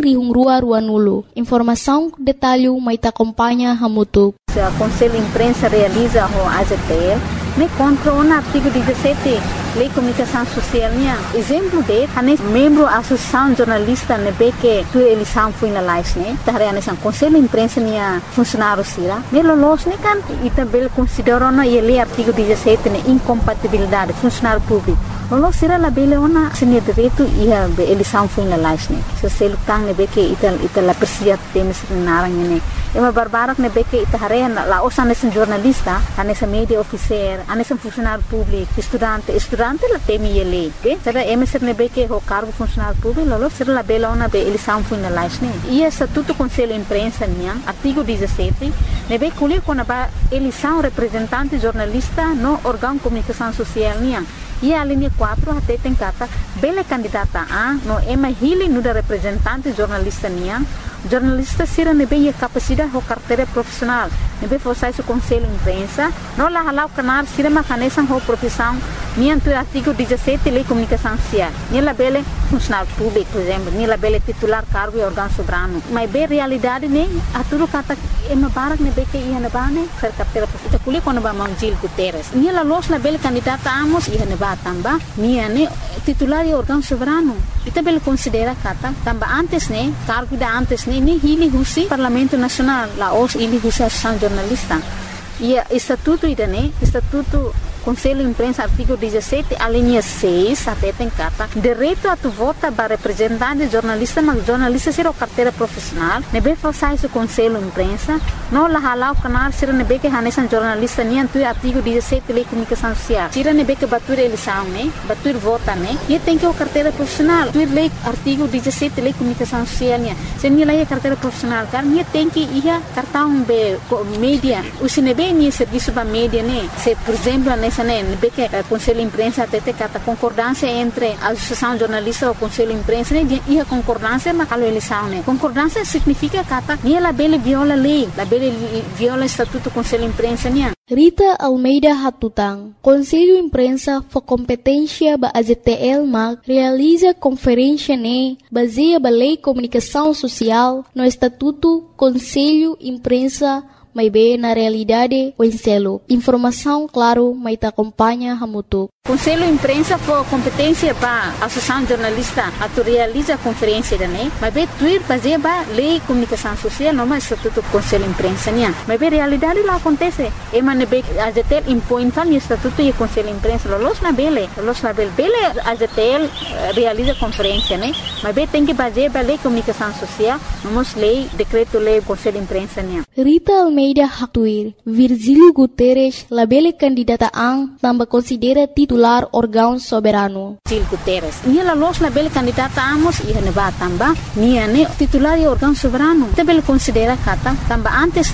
rihung rua nulu. Informação detalhe mai ta acompanha hamutuk. O Conselho de Imprensa realiza o AZTL, contra o artigo 17, Lei de Comunicação Social. Exemplo de, membro da Associação Jornalista, que a eleição foi na live, o Conselho de Imprensa funcionário sira, los kan e também consideram a lei artigo 17 incompatibilidade funcionário público. Los sira la bele ona sini direito e a eleição foi na live, se se lutang que ita la persia temes narang Ema barbarak que ita la osa nesse jornalista, nesse media officer, nesse funcionário público, estudante la temi ele, será emeser que o cargo funcionário público, lolo será la bela ona eleição foi na live, e estatuto Conselho de Imprensa artigo 17, que colhe quando a eleição representante jornalista no órgão de comunicação social e a linha 4 até tem cata bela candidata no ema hili no da representante jornalista jornalista sira nebe a capacidade ou carteira profissional nebe forçar o Conselho de Imprensa não la halau canal sira macanesan ou profissão nianto artigo 17 lei de comunicação social nela bela funcionário público por exemplo nela bela titular cargo e órgão soberano mas bem realidade a tudo cata ema barak nebe que ia na bane ser carteira profissional kuli quando ba Mangil Guterres nela los na bela candidata amos ia na tamba titular e órgão soberano ita bela considera kata tamba antes cargo da antes ni hili husi Parlamento Nacional la os hili husi Associação Jornalista e estatuto estatuto Conselho de Imprensa artigo 17 a linha 6 até tem cata direito a tu vota para representante jornalista mas jornalista será carteira profissional nebe forçar o Conselho de Imprensa não la halau canal será nebe que hanesan jornalista nem tu artigo 17 lei de comunicação social será nebe que batur eleição batur vota e tem que o carteira profissional tu lei artigo 17 lei de comunicação social se nem lei carteira profissional car nem tem que ia cartão be mídia o se nebe nem serviço para mídia se por exemplo que o Conselho de Imprensa até cata concordância entre a Associação Jornalista e o Conselho de Imprensa e a concordância mas a eleição concordância significa cata nem ela bele viola lei la bele viola estatuto do Conselho de Imprensa Rita Almeida Hatutang, Conselho de Imprensa for competência ba AZTL MAC realiza conferência baseia ba Lei de Comunicação Social no Estatuto Conselho de Imprensa mas bem na realidade o enselo. Informação, claro, mas te acompanha hamutuk. Conselho de Imprensa for competência para a Associação Jornalista a tu realiza a conferência mas bem tuir fazer ba Lei de Comunicação Social não mais Estatuto Conselho de Imprensa mas bem realidade lá acontece ema nebe AZTL impõe tal Estatuto e Conselho de Imprensa los na bele AZTL realiza conferência mas bem tem que fazer ba Lei de Comunicação Social vamos decreto lei Conselho de Imprensa Rita Almeida Hatuir, Virgílio Guterres, labele candidata também considera titular órgão soberano. Virgílio Guterres, ela los labele candidata amos e neba tamba, titular e órgão soberano. Também considera kata tamba antes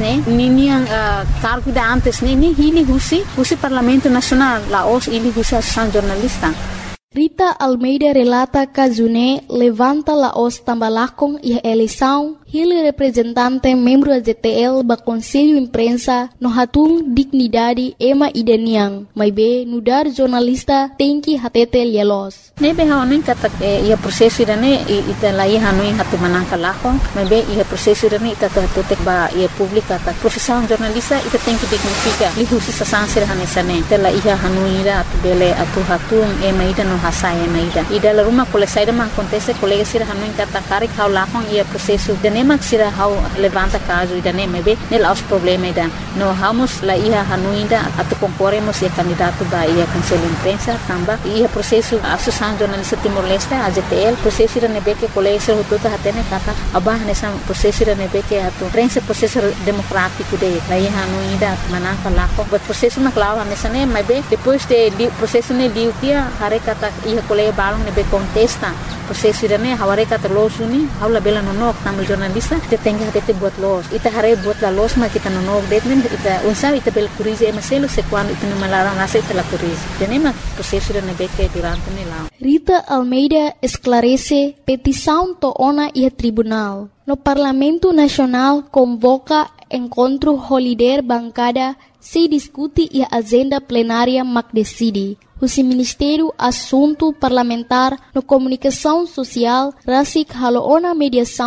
cargo da antes ni hili husi Parlamento Nacional, la os hili husi Associação Jornalista. Rita Almeida relata que June levanta la os tambalakong e eleição ele representante membro da ZTL ba Conselho de Imprensa no hatung dignidade ema idaniang mas be nudar jornalista tem que hatete lielos nebe haonin kata ia prosesso irane ita lai hanui hatu manangka lako mas be ia prosesso irane ita hatutek ba ia publika ta profissão jornalista ita tem que dignifica lihusi sasansir hanesane tela ia hanui ira atu bele atu hatung ema ida no hasai ema ida la rumah colesaida man acontece colega sir hanui kata karik hau lakong ia prosesso nema sira hau levanta caso ida nema be nela os problema ida no vamos la ia hanuinda atu concorremos e candidato ba ia Conselho de Imprensa tamba ia processo Associação Jornalista Timor-Leste AZTL processo ida nebe que colega sir hututa hatene kata abah nessa processo ida nebe que atu prensa processo democrático de la ia hanuinda manaka lako but processo na clava nessa ne mas be depois de processo ne liutia hare kata ia colega balong nebe contesta processo ida ne haware kata losuni haula bela no tamu jornalista kita tengah tete buat los ita hare buat la los ma kita no detmen ita unsa ita bel curize maselo se quando ita no malarang nasa ita la curize tenema processo da nebeke durante nela Rita Almeida esclarece petição to ona e tribunal no Parlamento Nacional convoca encontro holiday bancada se discute e agenda plenária mac decide o Ministério Assunto Parlamentar no Comunicação Social, Rasik Haloona Mediação